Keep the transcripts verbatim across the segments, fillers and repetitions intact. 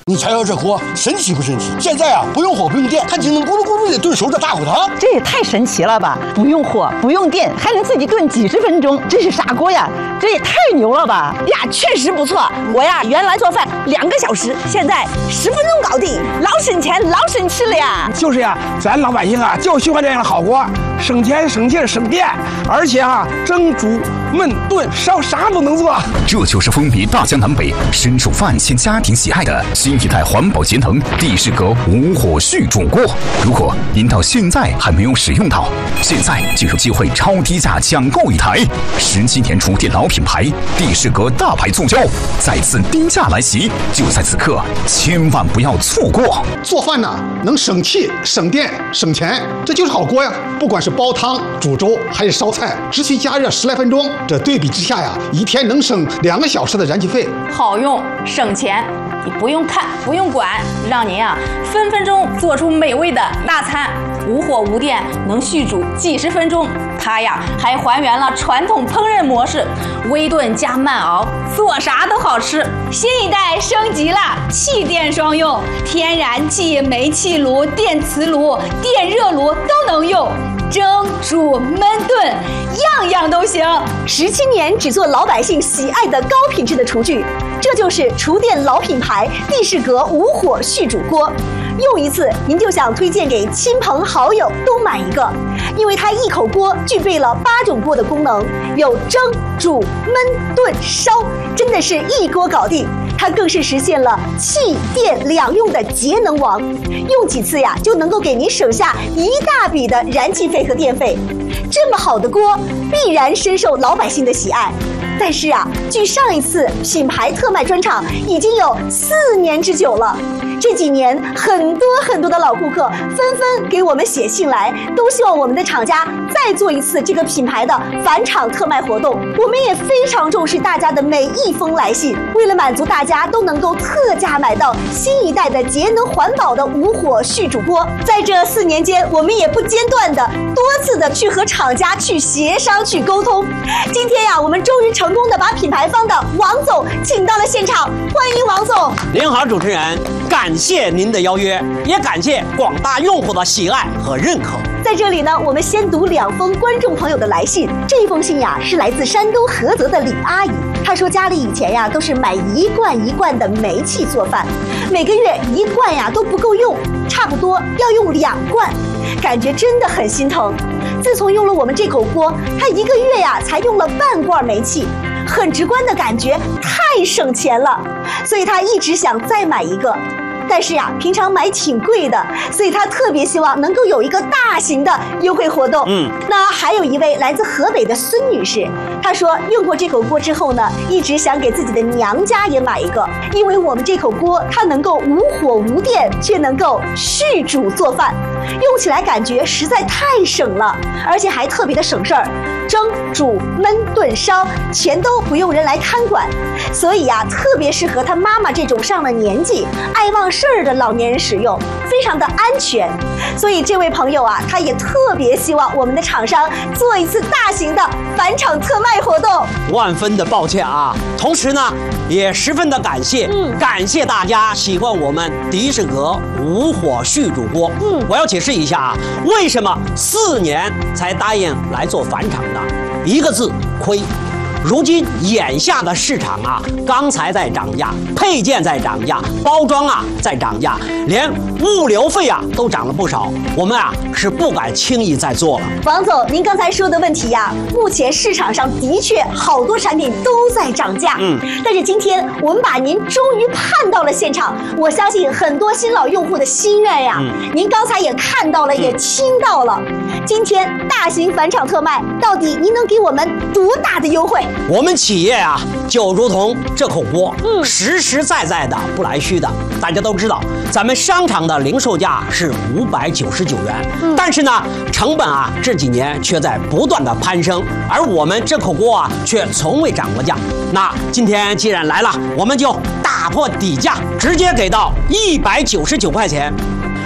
你瞧瞧这锅，神奇不神奇？现在啊，不用火不用电，它就能咕噜咕噜的炖熟这大骨汤。 这也太神奇了吧！不用火不用电，还能自己炖几十分钟，这是啥锅呀？这也太牛了吧！ 呀，确实不错。我呀，原来做饭两个小时，现在十分钟搞定，老省钱老省事了呀。 就是呀，咱老百姓啊就喜欢这样的好锅，省钱省劲省电，而且啊蒸煮焖炖烧啥都能做。 这就是风靡大江南北、深受万千家庭喜爱的新一代环保节能地式革无火续煮锅。如果您到现在还没有使用到，现在就有机会超低价抢购一台。十七年厨电老品牌地式革大牌促销再次低价来袭，就在此刻，千万不要错过！ 做饭呢，能省气、省电、省钱，这就是好锅呀！不管是煲汤、煮粥还是烧菜，只需加热十来分钟，这对比之下呀，一天能省两个小时的燃气费。 好用省钱，你不用看不用管，让您啊分分钟做出美味的大餐。无火无电，能续煮几十分钟。它呀还还原了传统烹饪模式，微炖加慢熬，做啥都好吃。新一代升级了，气电双用，天然气、煤气炉、电磁炉、电热炉都能用。蒸、煮、焖、炖，样样都行。 十七年只做老百姓喜爱的高品质的厨具，这就是厨电老品牌地式革无火续煮锅。用一次，您就想推荐给亲朋好友都买一个，因为它一口锅具备了八种锅的功能，有蒸、煮、焖、炖、烧，真的是一锅搞定。它更是实现了气电两用的节能王，用几次呀就能够给您省下一大笔的燃气费和电费。这么好的锅，必然深受老百姓的喜爱。但是啊，距上一次品牌特卖专场已经有四年之久了。这几年，很多很多的老顾客纷纷给我们写信来，都希望我们的厂家再做一次这个品牌的返场特卖活动。我们也非常重视大家的每一封来信，为了满足大家都能够特价买到新一代的节能环保的无火续煮锅，在这四年间，我们也不间断的多次的去和厂家去协商去沟通。今天呀，我们终于成功的把品牌方的王总请到了现场，欢迎王总。 您好，主持人，感谢您的邀约，也感谢广大用户的喜爱和认可。 在这里呢，我们先读两封观众朋友的来信。这一封信呀，是来自山东菏泽的李阿姨。她说家里以前呀都是买一罐一罐的煤气做饭，每个月一罐呀都不够用，差不多要用两罐，感觉真的很心疼。自从用了我们这口锅，她一个月呀才用了半罐煤气，很直观的感觉太省钱了，所以她一直想再买一个。但是呀，平常买挺贵的，所以他特别希望能够有一个大型的优惠活动。嗯，那还有一位来自河北的孙女士，她说用过这口锅之后呢，一直想给自己的娘家也买一个，因为我们这口锅它能够无火无电，却能够续煮做饭，用起来感觉实在太省了，而且还特别的省事儿，蒸、煮、焖、炖、烧全都不用人来看管，所以呀，特别适合她妈妈这种上了年纪、爱忘事儿的老年人使用，非常的安全。所以这位朋友啊，他也特别希望我们的厂商做一次大型的返场特卖活动。 万分的抱歉啊，同时呢，也十分的感谢，嗯，感谢大家喜欢我们迪士格无火续煮锅。嗯，我要解释一下啊，为什么四年才答应来做返场的？一个字，亏。如今眼下的市场啊，钢材在涨价，配件在涨价，包装啊在涨价，连物流费啊都涨了不少。我们啊是不敢轻易再做了。 王总，您刚才说的问题呀、啊，目前市场上的确好多产品都在涨价。嗯，但是今天我们把您终于盼到了现场，我相信很多新老用户的心愿呀，嗯、您刚才也看到了，嗯、也听到了。今天大型返场特卖，到底您能给我们多大的优惠？ 我们企业啊，就如同这口锅，嗯，实实在在的，不来虚的。大家都知道，咱们商场的零售价是五百九十九元，嗯，但是呢，成本啊这几年却在不断的攀升，而我们这口锅啊却从未涨过价。那今天既然来了，我们就打破底价，直接给到一百九十九块钱。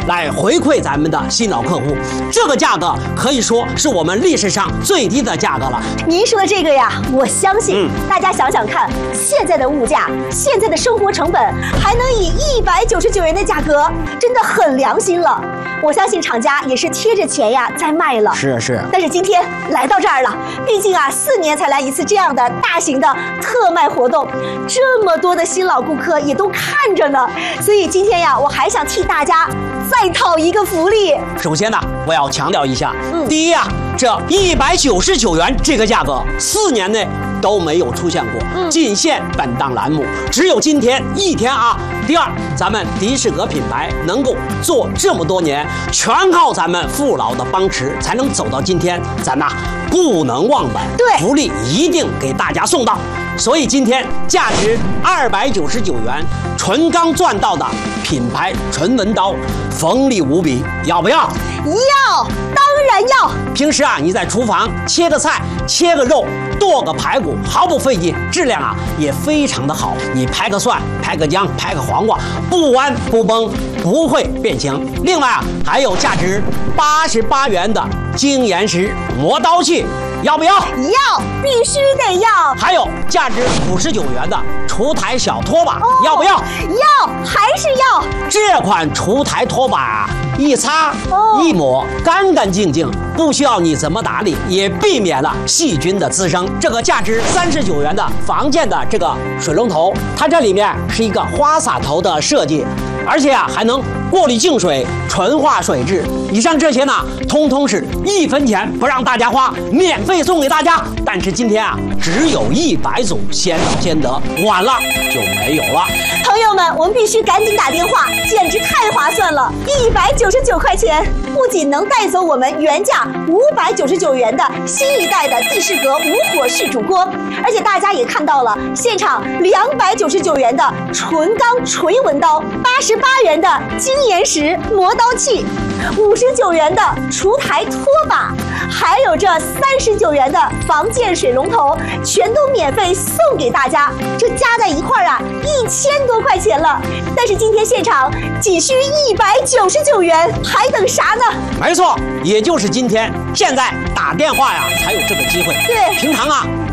来回馈咱们的新老客户。这个价格可以说是我们历史上最低的价格了。 您说的这个呀，我相信、 嗯、 大家想想看，现在的物价，现在的生活成本，还能以一百九十九元的价格，真的很良心了。我相信厂家也是贴着钱呀在卖了。 是是。 但是今天来到这儿了，毕竟啊，四年才来一次这样的大型的特卖活动，这么多的新老顾客也都看着呢。所以今天呀，我还想替大家再讨一个福利。 首先呢，我要强调一下， 嗯、 第一啊，这一百九十九元这个价格，四年内都没有出现过， 嗯、 仅限本档栏目，只有今天一天啊。第二，咱们迪士格品牌能够做这么多年，全靠咱们父老的帮持，才能走到今天。咱呐、啊、不能忘本， 对， 福利一定给大家送到。所以今天价值二百九十九元纯钢钻道的品牌纯文刀，锋利无比，要不要？ 要，当然要。 平时啊，你在厨房切个菜、切个肉、剁个排骨，毫不费劲，质量啊也非常的好。你拍个蒜、拍个姜、拍个黄瓜，不弯不崩，不会变形。另外啊，还有价值八十八元的精研石磨刀器，要不要？ 要，必须得要。 还有价值五十九元的厨台小拖把， 哦、 要不要？ 要，还是要。 这款厨台拖把啊，一擦、 哦、 一抹，干干净净，不需要你怎么打理，也避免了细菌的滋生。这个价值三十九元的房建的这个水龙头，它这里面是一个花洒头的设计，而且啊还能过滤净水、纯化水质。以上这些呢，通通是一分钱不让大家花，免费送给大家。但是今天啊，只有一百组，先到先得，晚了就没有了。 朋友们，我们必须赶紧打电话，简直太划算了！一百九十九块钱，不仅能带走我们原价五百九十九元的新一代的帝释格无火续煮锅，而且大家也看到了，现场两百九十九元的纯钢锤文刀，八十八元的精研石磨刀器，五十九元的厨台拖把，还有这三十九元的房建水龙头，全都免费送给大家。这加在一块儿啊，一千多块钱了。但是今天现场仅需一百九十九元，还等啥呢？ 没错，也就是今天，现在打电话呀才有这个机会。 对， 平常啊